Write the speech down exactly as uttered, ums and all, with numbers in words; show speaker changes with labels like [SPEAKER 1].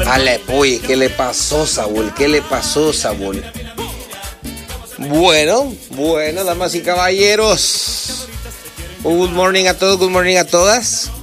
[SPEAKER 1] Ale, uy, ¿qué le pasó, Saúl? ¿Qué le pasó, Saúl? Bueno, bueno, damas y caballeros. Good morning a todos, good morning a todas.